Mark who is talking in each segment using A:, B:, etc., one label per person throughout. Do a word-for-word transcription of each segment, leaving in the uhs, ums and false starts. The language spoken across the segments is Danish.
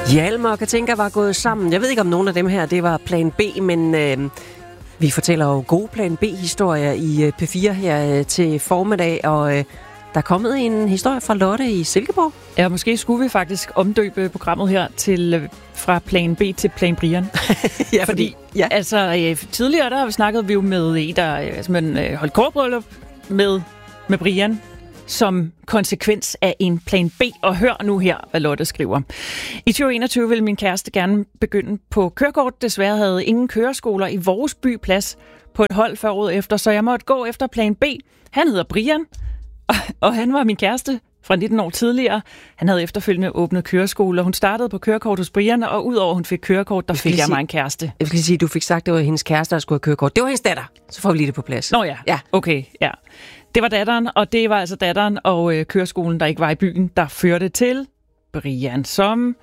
A: Hjalmar og Katinka var gået sammen. Jeg ved ikke, om nogen af dem her, det var plan B, men øh, vi fortæller jo gode plan B-historier i øh, P fire her øh, til formiddag, og øh, der er kommet en historie fra Lotte i Silkeborg.
B: Ja, måske skulle vi faktisk omdøbe programmet her til øh, fra plan B til plan Brian.
A: Ja, fordi ja.
B: altså øh, tidligere der har vi snakket vi jo med en, der øh, altså, man, øh, holdt kårbryllup med, med Brian, som konsekvens af en plan B. Og hør nu her, hvad Lotte skriver. I tyve enogtyve ville min kæreste gerne begynde på kørekort. Desværre havde ingen køreskoler i vores by plads på et hold før året efter, så jeg måtte gå efter plan B. Han hedder Brian, og, og han var min kæreste fra nitten år tidligere. Han havde efterfølgende åbnet køreskoler. Hun startede på kørekort hos Brian, og udover hun fik kørekort, der fik jeg mig en kæreste.
A: Jeg vil sige, du fik sagt, det var hendes kæreste, der skulle have kørekort. Det var hendes datter. Så får vi lige det på plads.
B: Nå ja, ja. Okay, ja. Det var datteren, og det var altså datteren og øh, køreskolen, der ikke var i byen, der førte til Brian, som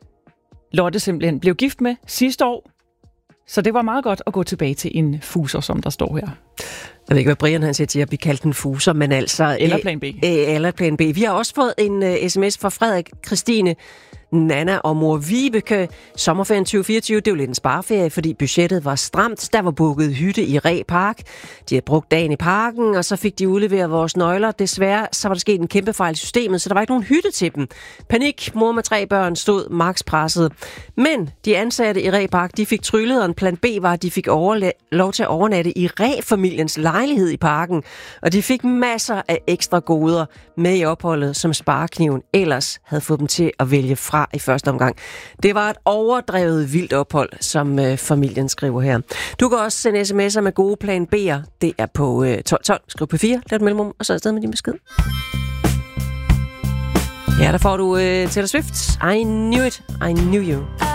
B: Lotte simpelthen blev gift med sidste år. Så det var meget godt at gå tilbage til en fuser, som der står her.
A: Jeg ved ikke, hvad Brian han siger til at blive kaldt en fuser, men altså...
B: Eller plan B.
A: Øh, eller plan B. Vi har også fået en uh, sms fra Frederik, Christine, Nana og mor Vibeke. Sommerferien tyve fireogtyve, det er jo lidt en spareferie, fordi budgettet var stramt. Der var booket hytte i Re Park. De havde brugt dagen i parken, og så fik de udleveret vores nøgler. Desværre så var der sket en kæmpe fejl i systemet, så der var ikke nogen hytte til dem. Panik, mor med tre børn stod max presset. Men de ansatte i Re Park, de fik tryllet, og en plan B var, at de fik overla- lov til at overnatte i Re-familiens lejlighed i parken. Og de fik masser af ekstra goder med i opholdet, som sparekniven ellers havde fået dem til at vælge fra i første omgang. Det var et overdrevet vildt ophold, som øh, familien skriver her. Du kan også sende sms'er med gode plan B'er. Det er på øh, tolv tolv. Skriv P fire, lav et mellemrum, og så afsted med din besked. Ja, der får du øh, Taylor Swift. I knew it, I knew you.